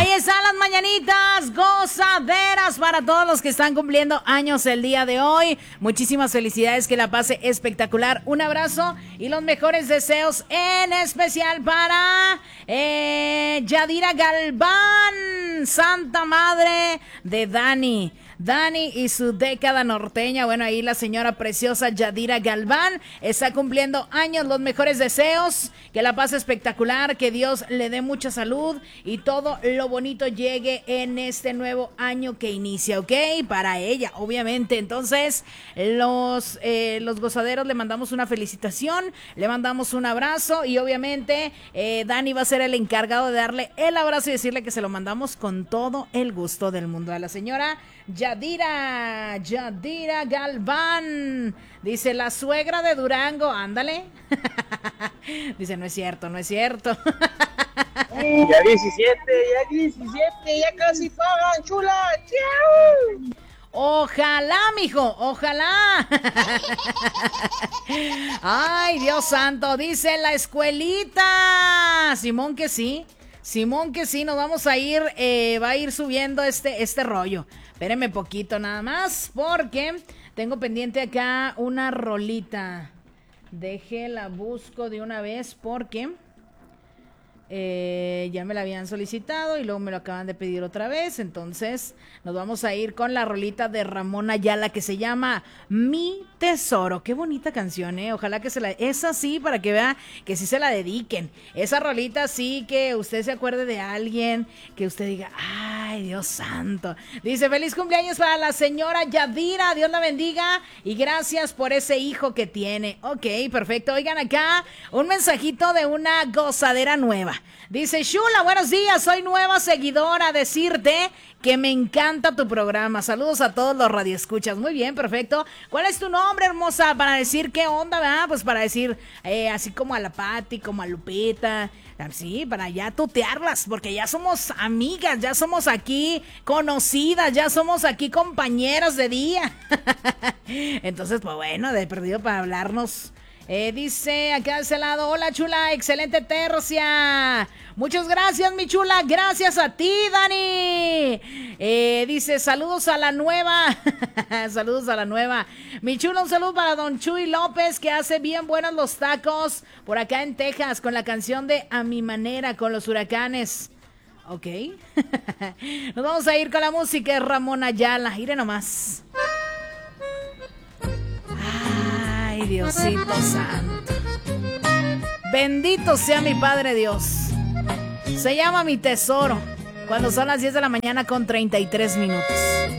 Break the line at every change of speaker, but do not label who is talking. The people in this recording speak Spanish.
Ahí están las mañanitas gozaderas para todos los que están cumpliendo años el día de hoy. Muchísimas felicidades, que la pase espectacular. Un abrazo y los mejores deseos, en especial para Yadira Galván, Santa Madre de Dani y su década norteña. Bueno, ahí la señora preciosa Yadira Galván está cumpliendo años. Los mejores deseos, que la pase espectacular, que Dios le dé mucha salud y todo lo bonito llegue en este nuevo año que inicia, ¿ok? Para ella, obviamente. Entonces, los gozaderos le mandamos una felicitación, le mandamos un abrazo y obviamente Dani va a ser el encargado de darle el abrazo y decirle que se lo mandamos con todo el gusto del mundo a la señora Yadira Galván. Dice la suegra de Durango, ándale. Dice, no es cierto.
Ya 17, ya casi pagan, chula. ¡Chau!
Ojalá, mijo, ojalá. Ay, Dios santo, dice la escuelita. Simón que sí, nos vamos a ir, va a ir subiendo este rollo. Espérenme poquito nada más, porque tengo pendiente acá una rolita. La busco de una vez porque ya me la habían solicitado y luego me lo acaban de pedir otra vez. Entonces nos vamos a ir con la rolita de Ramón Ayala que se llama Mi Tesoro. Qué bonita canción, ojalá que esa sí, para que vea que sí se la dediquen. Esa rolita sí, que usted se acuerde de alguien, que usted diga, ay, Dios santo. Dice, feliz cumpleaños para la señora Yadira, Dios la bendiga y gracias por ese hijo que tiene. Ok, perfecto. Oigan, acá un mensajito de una gozadera nueva. Dice, Shula, buenos días, soy nueva seguidora, decirte que me encanta tu programa. Saludos a todos los radioescuchas. Muy bien, perfecto. ¿Cuál es tu nombre, hermosa? Para decir qué onda, ¿verdad? Pues para decir, así como a la Pati, como a Lupita, sí, para ya tutearlas, porque ya somos amigas, ya somos aquí conocidas, ya somos aquí compañeras de día. Entonces, pues bueno, de perdido para hablarnos. Dice acá de ese lado, hola chula, excelente tercia. Muchas gracias, mi chula, gracias a ti, Dani. Dice, saludos a la nueva. Saludos a la nueva. Mi chula, un saludo para don Chuy López, que hace bien buenos los tacos por acá en Texas, con la canción de A Mi Manera, con los huracanes. Ok. Nos vamos a ir con la música de Ramón Ayala. Mire nomás. Ay, Diosito santo. Bendito sea mi Padre Dios. Se llama Mi Tesoro. Cuando son las 10 de la mañana con 33 minutos.